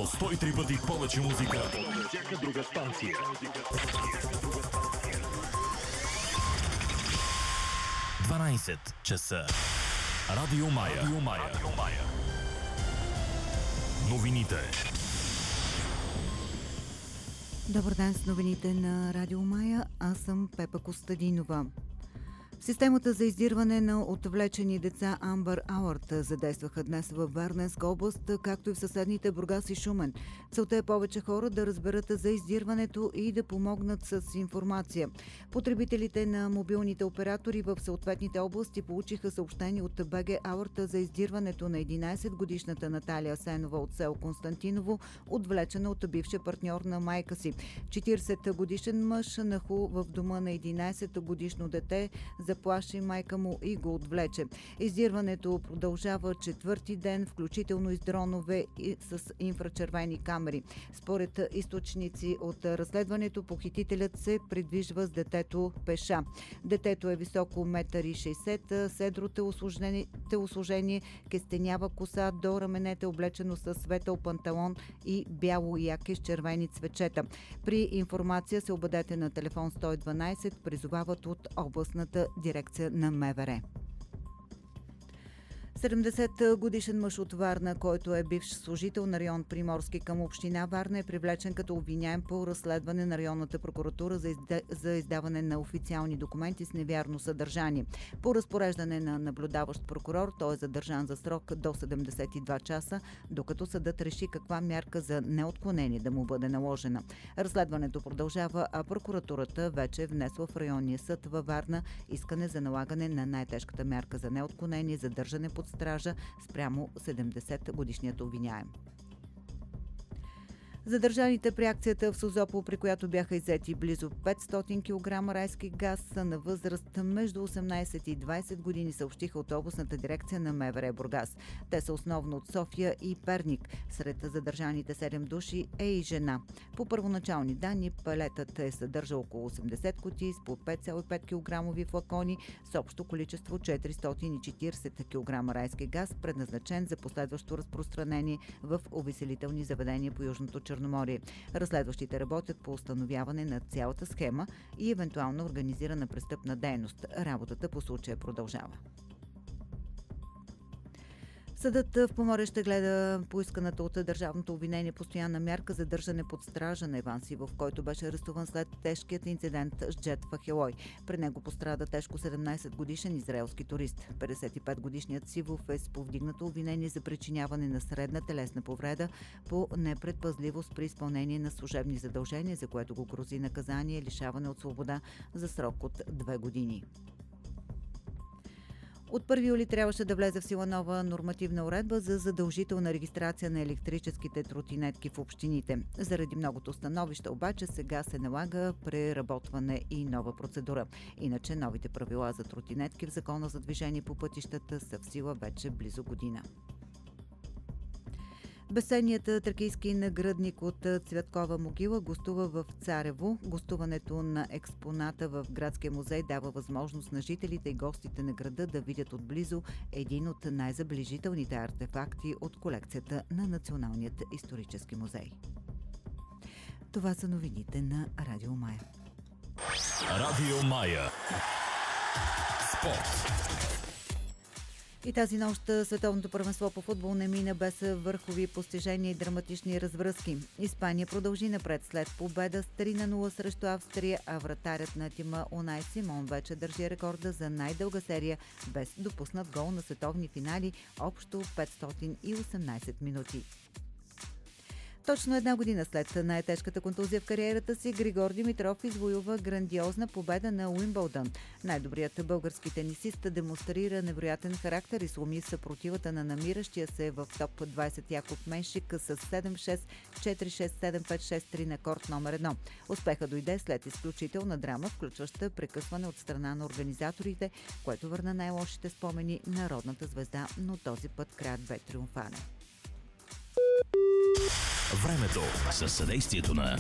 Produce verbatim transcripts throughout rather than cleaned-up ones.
до сто и три пъти повече музика от всяка друга станция. дванайсет часа. Радио Мая. Радио Мая. Новините. Добър ден с новините на Радио Мая. Аз съм Пепа Костадинова. Системата за издирване на отвлечени деца Амбър Алърт задействаха днес във Варненска област, както и в съседните Бургас и Шумен. Целта е повече хора да разберат за издирването и да помогнат с информация. Потребителите на мобилните оператори в съответните области получиха съобщение от БГ Алърт за издирването на единайсетгодишната Наталия Сенова от село Константиново, отвлечена от бившия партньор на майка си. четирийсетгодишен мъж наху в дома на единайсетгодишно дете, заплаши майка му и го отвлече. Издирването продължава четвърти ден, включително и с дронове и с инфрачервени камери. Според източници от разследването, похитителят се придвижва с детето пеша. Детето е високо метър и шейсет, седро телосложение, кестенява коса, до раменете облечено с светъл панталон и бяло яке с червени цвечета. При информация се обадете на телефон сто и дванайсет, призовават от областната дирекция на МВР. седемдесетгодишен мъж от Варна, който е бивш служител на район Приморски към община Варна, е привлечен като обвиняем по разследване на районната прокуратура за, изда... за издаване на официални документи с невярно съдържание. По разпореждане на наблюдаващ прокурор той е задържан за срок до седемдесет и два часа, докато съдът реши каква мярка за неотклонение да му бъде наложена. Разследването продължава, а прокуратурата вече е внесла в районния съд във Варна искане за налагане на най-тежката мярка за неотклонение, задържане под стража спрямо седемдесетгодишният обвиняем. Задържаните при акцията в Созопол, при която бяха иззети близо петстотин килограма райски газ, са на възраст между осемнайсет и двайсет години, съобщиха от областната дирекция на МВР Бургас. Те са основно от София и Перник. Сред задържаните седем души е и жена. По първоначални данни, палетът е съдържал около осемдесет кутии с по пет цяло и пет килограмови флакони с общо количество четиристотин и четирийсет килограма райски газ, предназначен за последващо разпространение в увеселителни заведения по Южното Черноморие. Разследващите работят по установяване на цялата схема и евентуална организирана престъпна дейност. Работата по случая продължава. Съдът в Поморие ще гледа поисканата от държавното обвинение постоянна мярка за държане под стража на Иван Сивов, който беше арестуван след тежкият инцидент с джет в Ахелой. При него пострада тежко седемнайсетгодишен израелски турист. петдесет и петгодишният Сивов е с повдигнато обвинение за причиняване на средна телесна повреда по непредпазливост при изпълнение на служебни задължения, за което го грози наказание лишаване от свобода за срок от две години. От първи юли трябваше да влезе в сила нова нормативна уредба за задължителна регистрация на електрическите тротинетки в общините. Заради многото становища обаче сега се налага преработване и нова процедура. Иначе новите правила за тротинетки в Закона за движение по пътищата са в сила вече близо година. Безценният тракийски нагръдник от Цвяткова могила гостува в Царево. Гостуването на експоната в Градския музей дава възможност на жителите и гостите на града да видят отблизо един от най-забележителните артефакти от колекцията на Националният исторически музей. Това са новините на Радио Мая. Радио Мая. Спорт. И тази нощ световното първенство по футбол не мина без върхови постижения и драматични развръзки. Испания продължи напред след победа с три на нула срещу Австрия, а вратарят на тима Унай Симон вече държи рекорда за най-дълга серия без допуснат гол на световни финали, общо петстотин и осемнайсет минути. Точно една година след най-тежката контузия в кариерата си, Григор Димитров извоюва грандиозна победа на Уимбълдън. Най-добрият български тенисист демонстрира невероятен характер и сломи съпротивата на намиращия се в топ двайсет Якоб Меншик с седем шест, четири шест, седем пет, шест три на корт номер едно. Успеха дойде след изключителна драма, включваща прекъсване от страна на организаторите, което върна най-лошите спомени на родната звезда, но този път краят бе триумфален. Времето със съдействието на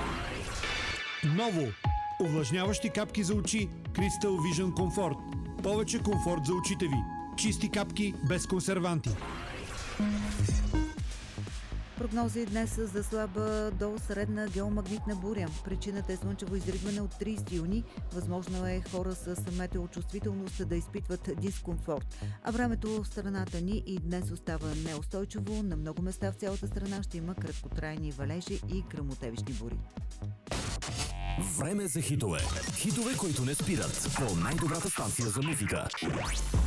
Ново! Увлажняващи капки за очи Crystal Vision Comfort. Повече комфорт за очите ви. Чисти капки без консерванти. Прогнози днес за слаба до средна геомагнитна буря. Причината е слънчево изригване от тридесети юни. Възможно е хора с метеочувствителност да изпитват дискомфорт. А времето в страната ни и днес остава неустойчиво. На много места в цялата страна ще има краткотрайни валежи и гръмотевични бури. Време за хитове. Хитове, които не спират. По най-добрата станция за музика.